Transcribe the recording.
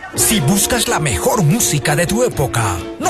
Si buscas la mejor música de tu época, no